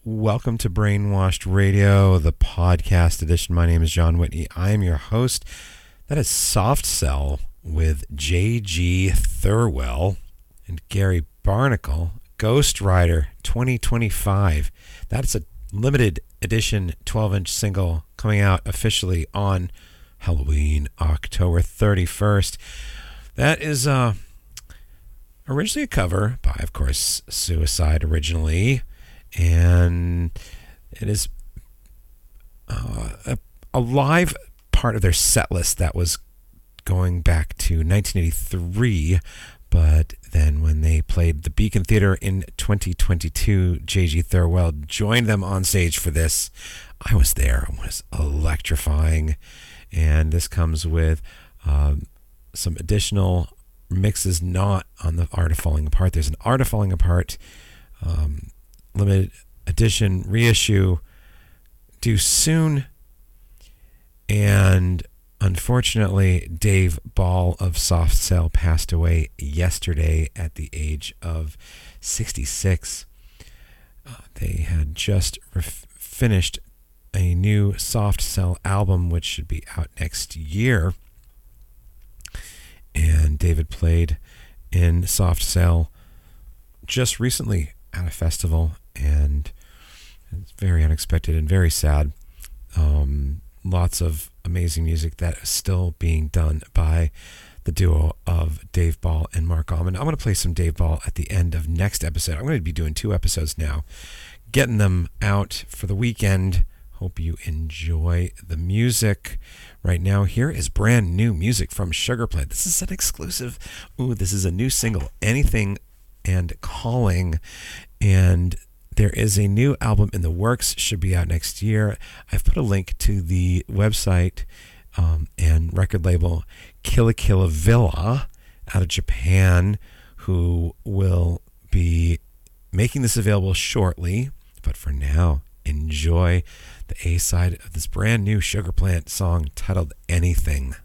Welcome to Brainwashed Radio, the podcast edition. My name is John Whitney. I am your host. That is Soft Cell with J.G. Thirlwell and Gary Barnacle, Ghost Rider 2025. That's a limited edition 12-inch single coming out officially on Halloween, October 31st. That is originally a cover by, of course, Suicide originally. And it is a live part of their set list that was going back to 1983. But then when they played the Beacon Theater in 2022, J.G. Thirlwell joined them on stage for this. I was there. It was electrifying. And this comes with some additional mixes not on the Art of Falling Apart. There's an Art of Falling Apart limited edition reissue due soon, and unfortunately Dave Ball of Soft Cell passed away yesterday at the age of 66. They had just finished a new Soft Cell album which should be out next year, and David played in Soft Cell just recently at a festival, and it's very unexpected and very sad. Lots of amazing music that is still being done by the duo of Dave Ball and Mark Allman. I'm going to play some Dave Ball at the end of next episode. I'm going to be doing 2 episodes now, getting them out for the weekend. Hope you enjoy the music. Right now, here is brand new music from Sugarplant. This is an exclusive. This is a new single, Anything and Calling, and there is a new album in the works, should be out next year. I've put a link to the website and record label Killa Killa Villa out of Japan, who will be making this available shortly. But for now, enjoy the A-side of this brand new Sugarplant song titled Anything.